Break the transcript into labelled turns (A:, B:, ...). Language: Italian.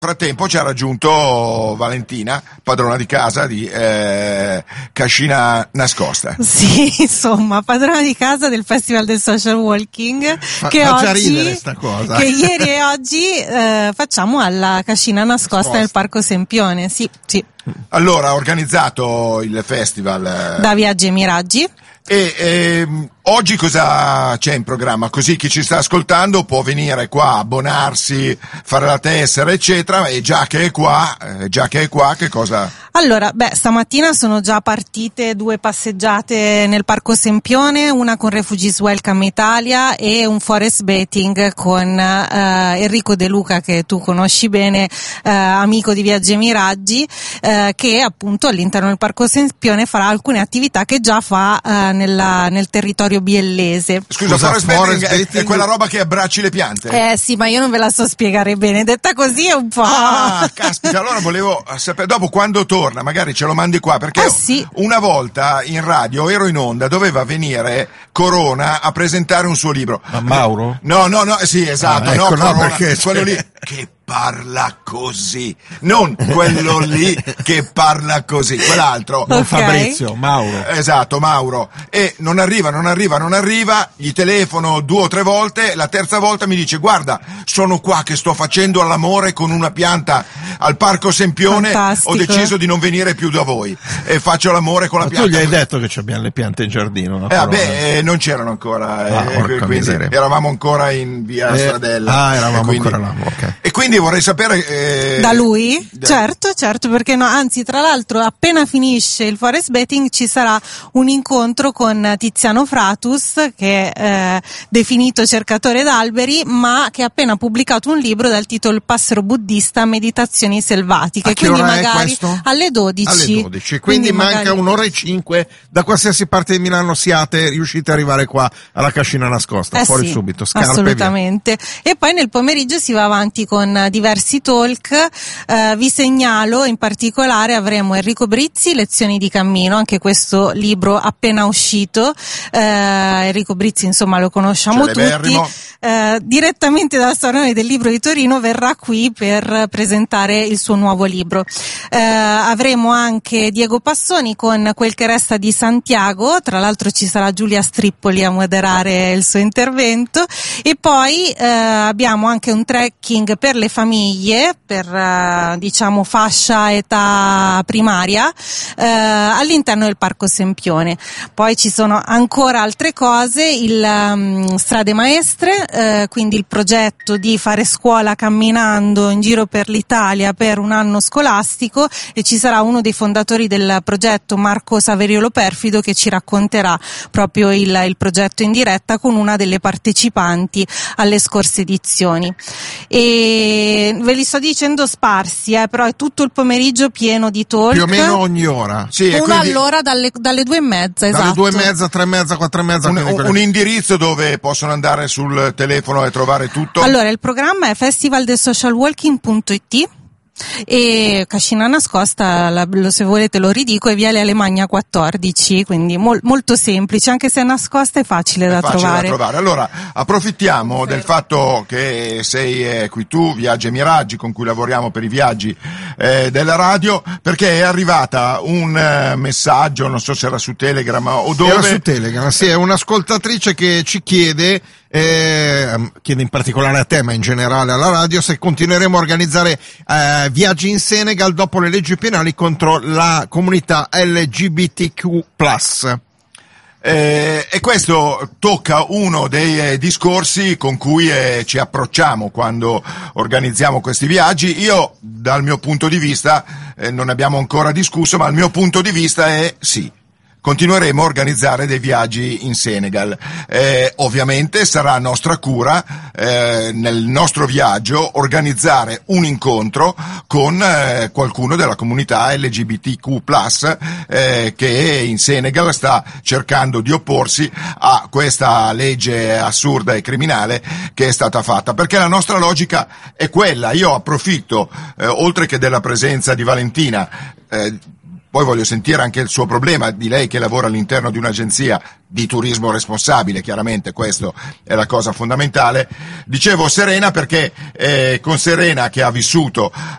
A: Frattempo ci ha raggiunto Valentina, padrona di casa di Cascina Nascosta.
B: Sì, insomma, padrona di casa del Festival del Social Walking che oggi,
C: sta cosa.
B: che ieri e oggi facciamo alla Cascina Nascosta nel Parco Sempione. Sì.
A: Allora, ha organizzato il festival
B: da Viaggi e Miraggi.
A: E oggi cosa c'è in programma? Così chi ci sta ascoltando può venire qua, abbonarsi, fare la tessera, eccetera. E già che è qua, che cosa?
B: Allora, stamattina sono già partite 2 passeggiate nel Parco Sempione, una con Refugees Welcome Italia e un forest bathing con Enrico De Luca, che tu conosci bene, amico di Viaggi e Miraggi, che appunto all'interno del Parco Sempione farà alcune attività che già fa nel territorio biellese.
A: Scusa, forest bathing è quella roba che abbracci le piante?
B: Sì, ma io non ve la so spiegare bene, detta così è un po'.
A: Ah, caspita, allora volevo sapere, dopo quando torna, magari ce lo mandi qua, perché
B: sì.
A: Una volta in radio ero in onda, doveva venire Corona a presentare un suo libro.
C: Ma Mauro?
A: No, sì, esatto,
C: ecco,
A: Corona,
C: perché
A: quello lì che parla così, non quello lì che parla così, quell'altro.
C: Non Fabrizio, Mauro.
A: Esatto, Mauro. E non arriva, gli telefono 2 o 3 volte, la terza volta mi dice: guarda, sono qua che sto facendo all'amore con una pianta al Parco Sempione.
B: Fantastico.
A: Ho deciso di non venire più da voi e faccio l'amore con la pianta.
C: Tu gli hai detto che abbiamo le piante in giardino?
A: Non c'erano ancora, quindi
C: miseria.
A: Eravamo ancora in via Stradella.
C: Eravamo ancora là, ok.
A: E quindi vorrei sapere
B: da lui? Certo, perché no, anzi, tra l'altro appena finisce il forest bathing ci sarà un incontro con Tiziano Fratus, che è definito cercatore d'alberi, ma che ha appena pubblicato un libro dal titolo Il passero buddista, meditazioni selvatiche. Quindi magari alle 12.
C: Alle 12, quindi manca 1:05 da qualsiasi parte di Milano siate, riuscite ad arrivare qua alla Cascina Nascosta, fuori
B: sì,
C: subito, scarpe
B: assolutamente. E poi nel pomeriggio si va avanti con diversi talk, vi segnalo in particolare avremo Enrico Brizzi, Lezioni di cammino, anche questo libro appena uscito, Enrico Brizzi insomma lo conosciamo tutti, direttamente dal Salone del Libro di Torino verrà qui per presentare il suo nuovo libro. Avremo anche Diego Passoni con Quel che resta di Santiago, tra l'altro ci sarà Giulia Strippoli a moderare il suo intervento, e poi abbiamo anche un trekking per le famiglie, per diciamo fascia età primaria, all'interno del Parco Sempione. Poi ci sono ancora altre cose, il Strade Maestre, quindi il progetto di fare scuola camminando in giro per l'Italia per un anno scolastico, e ci sarà uno dei fondatori del progetto, Marco Saverio Perfido, che ci racconterà proprio il progetto in diretta con una delle partecipanti alle scorse edizioni. E ve li sto dicendo sparsi, però è tutto il pomeriggio pieno di talk.
C: Più o meno ogni ora.
B: Sì, una quindi all'ora dalle 2:30, esatto.
C: Dalle 2:30, 3:30, 4:30.
A: Un indirizzo dove possono andare sul telefono e trovare tutto?
B: Allora, il programma è festivaldelsocialwalking.it e Cascina Nascosta, se volete lo ridico, è Viale Alemagna 14, quindi molto semplice, anche se è nascosta è facile da trovare.
A: Allora, approfittiamo del fatto che sei qui tu, Viaggi e Miraggi, con cui lavoriamo per i viaggi della radio, perché è arrivata un messaggio, non so se era su Telegram o dove.
C: Era su Telegram, sì, è un'ascoltatrice che ci chiede in particolare a te, ma in generale alla radio, se continueremo a organizzare viaggi in Senegal dopo le leggi penali contro la comunità LGBTQ+.
A: E questo tocca uno dei discorsi con cui ci approcciamo quando organizziamo questi viaggi. Io, dal mio punto di vista, non abbiamo ancora discusso, ma il mio punto di vista è sì. Continueremo a organizzare dei viaggi in Senegal. Ovviamente sarà nostra cura nel nostro viaggio organizzare un incontro con qualcuno della comunità LGBTQ+, che in Senegal sta cercando di opporsi a questa legge assurda e criminale che è stata fatta, perché la nostra logica è quella. Io approfitto, oltre che della presenza di Valentina, poi voglio sentire anche il suo problema, di lei che lavora all'interno di un'agenzia di turismo responsabile, chiaramente questo è la cosa fondamentale. Dicevo Serena perché con Serena, che ha vissuto